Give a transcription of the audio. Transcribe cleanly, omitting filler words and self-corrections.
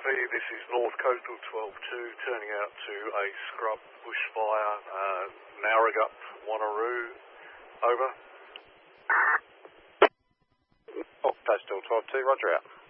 copy. This is North Coastal 12-2, turning out to a scrub bushfire, Narragapp, Wanneroo. Over. North Coastal 12-2, roger out.